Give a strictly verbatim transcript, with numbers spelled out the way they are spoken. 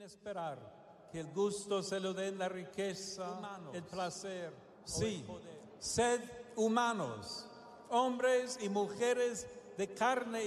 esperar que el gusto se lo den la riqueza, humanos, el placer. Sí, el sed humanos, hombres y mujeres de carne